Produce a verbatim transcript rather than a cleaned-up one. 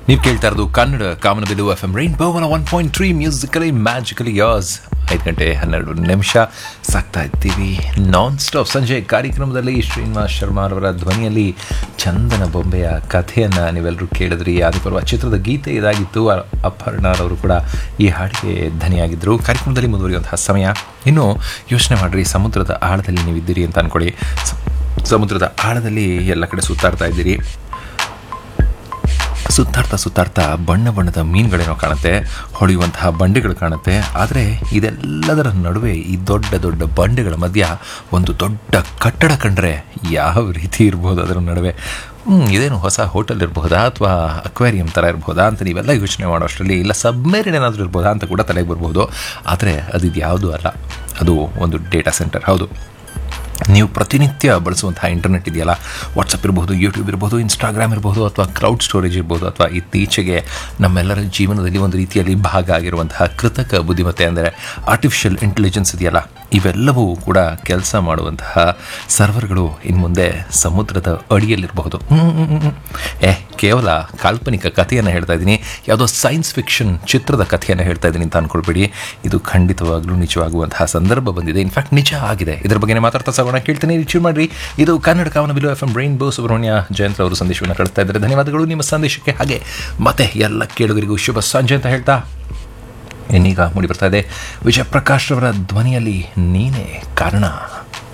ನೀವು ಕೇಳ್ತಾ ಇರೋದು ಕನ್ನಡ ಕಾಮನಬಿಲ್ಲು F M rainbow one point three musically magically ಯಾರ್ಸ್. ಐದು ಗಂಟೆ ಹನ್ನೆರಡು ನಿಮಿಷ ಸಾಕ್ತಾ ಇದ್ದೀವಿ ನಾನ್ ಸ್ಟಾಪ್ ಸಂಜೆ ಕಾರ್ಯಕ್ರಮದಲ್ಲಿ. ಶ್ರೀನಿವಾಸ್ ಶರ್ಮಾರವರ ಧ್ವನಿಯಲ್ಲಿ ಚಂದನ ಬೊಂಬೆಯ ಕಥೆಯನ್ನು ನೀವೆಲ್ಲರೂ ಕೇಳಿದ್ರಿ. ಆದಿಪರ್ವ ಚಿತ್ರದ ಗೀತೆ ಇದಾಗಿತ್ತು. ಅಪರ್ಣಾರವರು ಕೂಡ ಈ ಹಾಡಿಗೆ ಧ್ವನಿಯಾಗಿದ್ದರು. ಕಾರ್ಯಕ್ರಮದಲ್ಲಿ ಮುಂದುವರಿಯುವಂತಹ ಸಮಯ. ಇನ್ನು ಯೋಚನೆ ಮಾಡಿರಿ, ಸಮುದ್ರದ ಆಳದಲ್ಲಿ ನೀವಿದ್ದೀರಿ ಅಂತ ಅಂದ್ಕೊಳ್ಳಿ. ಸಮುದ್ರದ ಆಳದಲ್ಲಿ ಎಲ್ಲ ಕಡೆ ಸುತ್ತಾಡ್ತಾ ಇದ್ದೀರಿ. ಸುತ್ತಾಡ್ತಾ ಸುತ್ತಾಡ್ತಾ ಬಣ್ಣ ಬಣ್ಣದ ಮೀನುಗಳೇನೋ ಕಾಣುತ್ತೆ, ಹೊಳೆಯುವಂತಹ ಬಂಡೆಗಳು ಕಾಣುತ್ತೆ. ಆದರೆ ಇದೆಲ್ಲದರ ನಡುವೆ ಈ ದೊಡ್ಡ ದೊಡ್ಡ ಬಂಡೆಗಳ ಮಧ್ಯ ಒಂದು ದೊಡ್ಡ ಕಟ್ಟಡ ಕಂಡ್ರೆ ಯಾವ ರೀತಿ ಇರ್ಬೋದು ಅದರ ನಡುವೆ? ಇದೇನು ಹೊಸ ಹೋಟೆಲ್ ಇರಬಹುದಾ ಅಥವಾ ಅಕ್ವೇರಿಯಂ ಥರ ಇರ್ಬೋದಾ ಅಂತ ನೀವೆಲ್ಲ ಯೋಚನೆ ಮಾಡೋ ಅಷ್ಟರಲ್ಲಿ, ಇಲ್ಲ ಸಬ್ಮೇರಿನ್ ಏನಾದರೂ ಇರ್ಬೋದಾ ಅಂತ ಕೂಡ ತಲೆಗೆ ಬರ್ಬೋದು. ಆದರೆ ಅದು ಯಾವುದೂ ಅಲ್ಲ, ಅದು ಒಂದು ಡೇಟಾ ಸೆಂಟರ್. ಹೌದು, ನೀವು ಪ್ರತಿನಿತ್ಯ ಬಳಸುವಂತಹ ಇಂಟರ್ನೆಟ್ ಇದೆಯಲ್ಲ, ವಾಟ್ಸಪ್ ಇರ್ಬೋದು, ಯೂಟ್ಯೂಬ್ ಇರ್ಬೋದು, ಇನ್ಸ್ಟಾಗ್ರಾಮ್ ಇರ್ಬೋದು, ಅಥವಾ ಕ್ಲೌಡ್ ಸ್ಟೋರೇಜ್ ಇರ್ಬೋದು, ಅಥವಾ ಇತ್ತೀಚೆಗೆ ನಮ್ಮೆಲ್ಲರ ಜೀವನದಲ್ಲಿ ಒಂದು ರೀತಿಯಲ್ಲಿ ಭಾಗ ಆಗಿರುವಂತಹ ಕೃತಕ ಬುದ್ಧಿಮತ್ತೆ ಅಂದರೆ ಆರ್ಟಿಫಿಷಿಯಲ್ ಇಂಟೆಲಿಜೆನ್ಸ್ ಇದೆಯಲ್ಲ, ಇವೆಲ್ಲವೂ ಕೂಡ ಕೆಲಸ ಮಾಡುವಂತಹ ಸರ್ವರ್ಗಳು ಇನ್ನು ಮುಂದೆ ಸಮುದ್ರದ ಅಡಿಯಲ್ಲಿರಬಹುದು. ಏ ಕೇವಲ ಕಾಲ್ಪನಿಕ ಕಥೆಯನ್ನು ಹೇಳ್ತಾ ಇದ್ದೀನಿ, ಯಾವುದೋ ಸೈನ್ಸ್ ಫಿಕ್ಷನ್ ಚಿತ್ರದ ಕಥೆಯನ್ನು ಹೇಳ್ತಾ ಇದ್ದೀನಿ ಅಂತ ಅಂದ್ಕೊಳ್ಬೇಡಿ. ಇದು ಖಂಡಿತವಾಗ್ಲೂ ನಿಜವಾಗುವಂತಹ ಸಂದರ್ಭ ಬಂದಿದೆ. ಇನ್ಫ್ಯಾಕ್ಟ್ ನಿಜ ಆಗಿದೆ. ಇದರ ಬಗ್ಗೆ ಮಾತಾಡ್ತಾ ಸಾಗೋಣ. ಕೇಳ್ತೀನಿ, ರಿಚೀವ್ ಮಾಡಿರಿ. ಇದು ಕನ್ನಡ ಕಾಮನಬಿಲ್ಲು F M rainbow. Subrahmanya Jayant ಅವರು ಸಂದೇಶವನ್ನು ಕಳಿಸ್ತಾ ಇದ್ದಾರೆ. ಧನ್ಯವಾದಗಳು ನಿಮ್ಮ ಸಂದೇಶಕ್ಕೆ. ಹಾಗೆ ಮತ್ತೆ ಎಲ್ಲ ಕೇಳುಗರಿಗೂ ಶುಭ ಸಂಜೆ ಅಂತ ಹೇಳ್ತಾ ಇನ್ನೀಗ ಮೂಡಿ ಬರ್ತಾ ಇದೆ ವಿಜಯ್ ಪ್ರಕಾಶ್ ರವರ ಧ್ವನಿಯಲ್ಲಿ ನೀನೇ ಕಾರಣ.